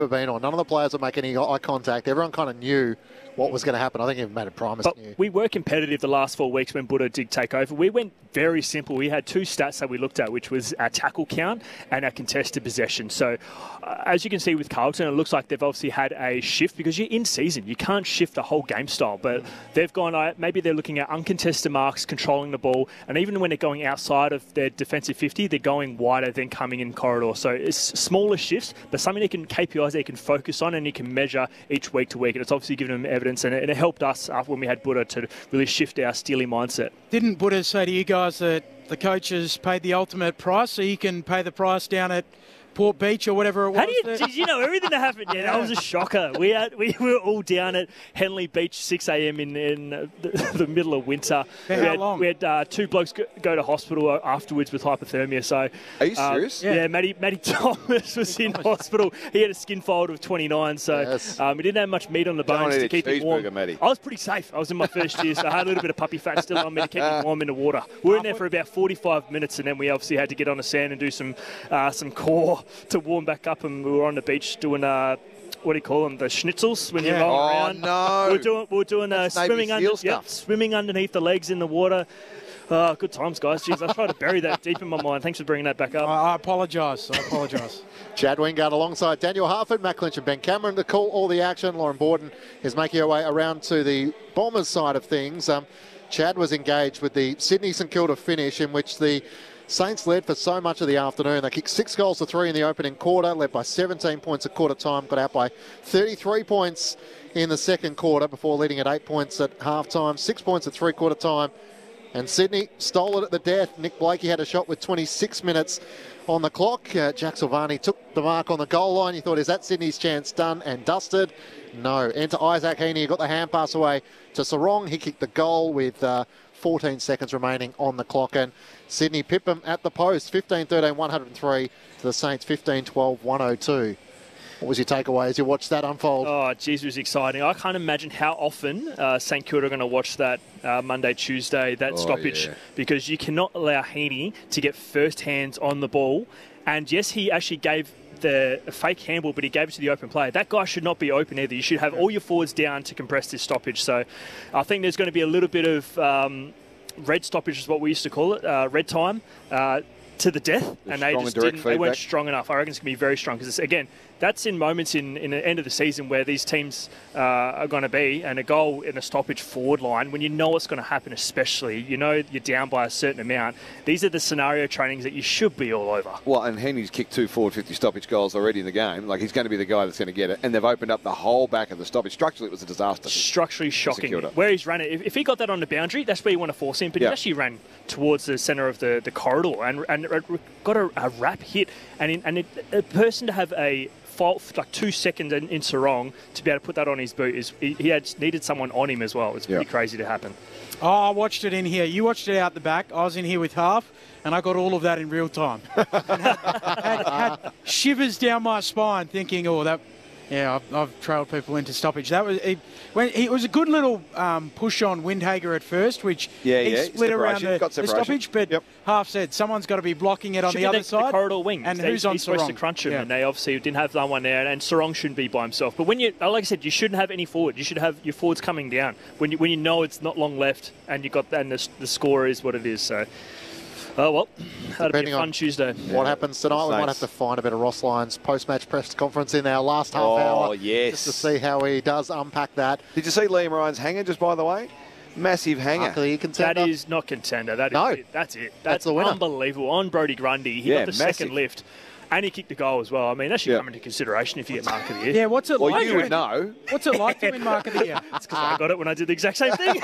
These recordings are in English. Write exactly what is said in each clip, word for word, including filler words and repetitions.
been on. None of the players were making any eye contact. Everyone kind of knew what was going to happen. I think even Matt Primus but knew. We were competitive the last four weeks when Buddha did take over. We went very simple. We had two stats that we looked at, which was our tackle count and our contested possession. So uh, as you can see with Carlton, it looks like they've obviously had a shift because you're in season. You can't shift the whole game style, but they've gone, uh, maybe they're looking at uncontested marks, controlling the ball, and even when they're going outside of their defensive fifty, they're going wider than coming in corridor. So it's smaller shifts, but something they can, K P Is they can focus on and you can measure each week to week. And it's obviously given them evidence, and it, and it helped us uh, when we had Buddha to really shift our Steely mindset. Didn't Buddha say to you guys that the coaches paid the ultimate price so you can pay the price down at Port Beach or whatever it was? How do you, did you know everything that happened? Yeah, that was a shocker. We had, we were all down at Henley Beach six a.m. in, in the, the middle of winter. For we how had, long? We had uh, two blokes go, go to hospital afterwards with hypothermia. So, are you uh, serious? Yeah, yeah Matty, Matty Thomas was in hospital. He had a skin fold of twenty-nine, so yes. um, he didn't have much meat on the bones to keep him warm. Matty. I was pretty safe. I was in my first year, so I had a little bit of puppy fat still on me to keep me warm in the water. We were in there for about forty-five minutes, and then we obviously had to get on the sand and do some uh, some core to warm back up, and we were on the beach doing uh, what do you call them, the schnitzels when yeah. you roll oh, around. no. We were doing, we were doing uh, swimming, under, yep, swimming underneath the legs in the water. Oh, good times, guys. Jeez, I tried to bury that deep in my mind. Thanks for bringing that back up. I, I apologise. I apologise. Chad Wingard alongside Daniel Harford, Matt Clinch and Ben Cameron to call all the action. Lauren Borden is making her way around to the Bombers side of things. Um, Chad was engaged with the Sydney St Kilda finish in which the Saints led for so much of the afternoon. They kicked six goals to three in the opening quarter, led by seventeen points at quarter time, got out by thirty-three points in the second quarter before leading at eight points at half time, six points at three quarter time. And Sydney stole it at the death. Nick Blakey had a shot with twenty-six minutes on the clock. Uh, Jack Silvani took the mark on the goal line. You thought, is that Sydney's chance done and dusted? No. Enter Isaac Heaney, got the hand pass away to Sarong. He kicked the goal with uh, fourteen seconds remaining on the clock. And Sydney pip them at the post, fifteen thirteen, one oh three to the Saints, fifteen twelve, one oh two. What was your takeaway as you watched that unfold? Oh, geez, it was exciting. I can't imagine how often uh, St Kilda are going to watch that uh, Monday, Tuesday, that oh, stoppage, yeah. because you cannot allow Heaney to get first hands on the ball. And yes, he actually gave the fake handball, but he gave it to the open player. That guy should not be open either. You should have all your forwards down to compress this stoppage. So I think there's going to be a little bit of um, red stoppage is what we used to call it, uh, red time, uh, to the death. The and they just and didn't, they weren't feedback. strong enough. I reckon it's going to be very strong because, again, that's in moments in, in the end of the season where these teams uh, are going to be, and a goal in a stoppage forward line, when you know what's going to happen, especially, you know you're down by a certain amount. These are the scenario trainings that you should be all over. Well, and Henry's kicked two forward fifty stoppage goals already in the game. Like, he's going to be the guy that's going to get it. And they've opened up the whole back of the stoppage. Structurally, it was a disaster. Structurally shocking. Secure. Where he's ran it, if, if he got that on the boundary, that's where you want to force him. But Yeah. he actually ran towards the centre of the, the corridor and, and got a, a wrap hit. And, in, and it, a person to have a fault, like two seconds in, in Sarong to be able to put that on his boot, is he, he had needed someone on him as well. It's pretty Yeah. crazy to happen. Oh, I watched it in here. You watched it out the back. I was in here with half, and I got all of that in real time. And had, had, had shivers down my spine thinking, oh, that... Yeah, I've, I've trailed people into stoppage. That was it, when, it was a good little um, push on Windhager at first, which Yeah, he yeah, split around the, got the separation. stoppage, but Yep. half said someone's got to be blocking it on Should the be other the, side. the corridor wing. And they, who's on he's supposed Sarong? to crunch him, Yeah. and they obviously didn't have someone there. And Sarong shouldn't be by himself. But when you, like I said, you shouldn't have any forward. You should have your forwards coming down when you when you know it's not long left, and you got and the, the score is what it is. So. Oh, well, that'll Depending be a fun on Tuesday. What happens tonight, we might have to find a bit of Ross Lyons post-match press conference in our last half Oh, hour. yes. Just to see how he does unpack that. Did you see Liam Ryan's hanger, just by the way? Massive hanger. Luckily, he can That is not contender. That is No. it. That's it. That's That's, the winner. unbelievable. On Brody Grundy, he Yeah, got the massive. second lift, and he kicked the goal as well. I mean, that should Yeah. come into consideration if you get Mark of the Year. Yeah, what's it Well, like? you to would win- know. What's it like to win Mark of the Year? That's because I got it when I did the exact same thing.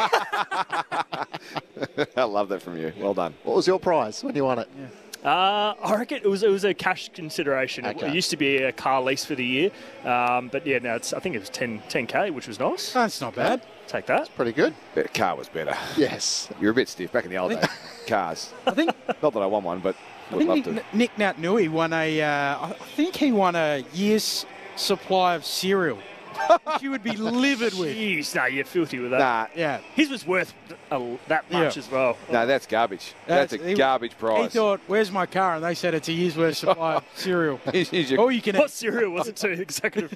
I love that from you. Well done. What was your prize when you won it? Uh, I reckon it was it was a cash consideration. It- Okay. It used to be a car lease for the year, um, but yeah, now it's I think it was ten K, which was nice. That's not bad. Take that. Pretty good. The car was better. Yes. You're a bit stiff back in the old days. Cars. I think Not that I won one, but I would love think to. Nick, Nick Nat Nui won a. Uh, I think he won a year's supply of cereal which you would be livid with. Jeez, no, you're filthy with that. Nah, Yeah. His was worth a, that much Yeah. as well. no, that's garbage. That's, a he- garbage He price. thought, "Where's my car?" And they said it's a year's worth supply of cereal. He's- he's your- Or you can What cereal was it too? Executive